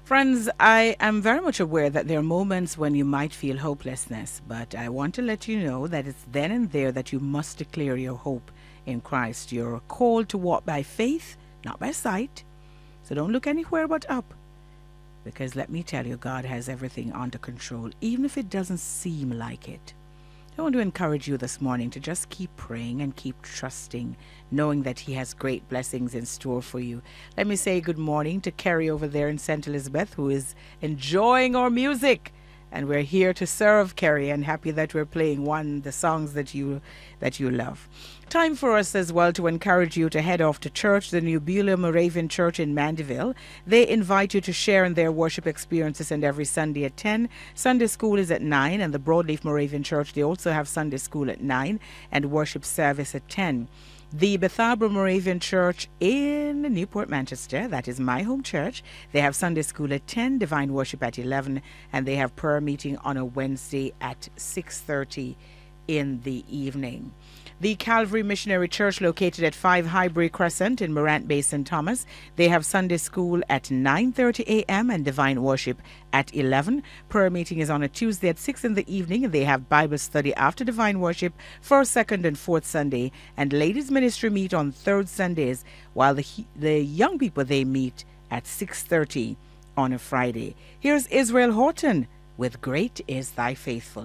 Friends, I am very much aware that there are moments when you might feel hopelessness, but I want to let you know that it's then and there that you must declare your hope in Christ. You're called to walk by faith, not by sight. So don't look anywhere but up. Because let me tell you, God has everything under control, even if it doesn't seem like it. I want to encourage you this morning to just keep praying and keep trusting, knowing that He has great blessings in store for you. Let me say good morning to Kerry over there in St. Elizabeth, who is enjoying our music. And we're here to serve, Kerry, and happy that we're playing the songs that you love. Time for us as well to encourage you to head off to church, the New Beulah Moravian Church in Mandeville. They invite you to share in their worship experiences, and every Sunday at 10. Sunday school is at 9, and the Broadleaf Moravian Church, they also have Sunday school at 9 and worship service at 10. The Bethabara Moravian Church in Newport, Manchester, that is my home church, they have Sunday school at 10, divine worship at 11, and they have prayer meeting on a Wednesday at 6:30 in the evening. The Calvary Missionary Church, located at 5 Highbury Crescent in Morant Bay, St. Thomas, they have Sunday school at 9:30 a.m. and divine worship at 11. Prayer meeting is on a Tuesday at 6 in the evening, and they have Bible study after divine worship, first, second, and fourth Sunday, and ladies ministry meet on third Sundays, while the young people, they meet at 6:30 on a Friday. Here's Israel Horton with Great is Thy Faithfulness.